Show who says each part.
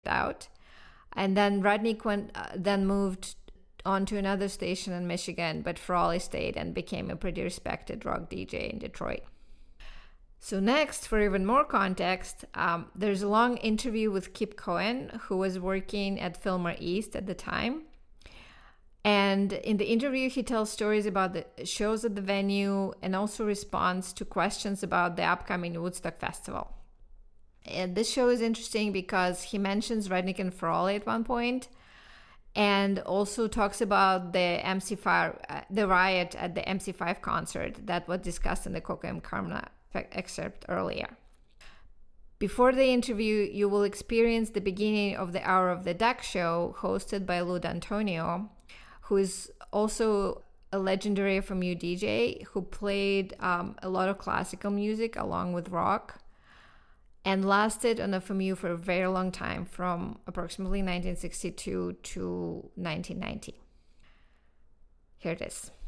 Speaker 1: out. And then Rudnick then moved on to another station in Michigan, but Frawley stayed and became a pretty respected rock DJ in Detroit. So next, for even more context, there's a long interview with Kip Cohen, who was working at Fillmore East at the time. And in the interview, he tells stories about the shows at the venue and also responds to questions about the upcoming Woodstock Festival. And this show is interesting because he mentions Rudnick and Frawley at one point, and also talks about the the riot at the MC5 concert that was discussed in the Coco and Carmona excerpt earlier. Before the interview, you will experience the beginning of the Hour of the Duck show hosted by Lou D'Antonio, who is also a legendary FMU DJ who played a lot of classical music along with rock and lasted on FMU for a very long time, from approximately 1962 to 1990. Here it is.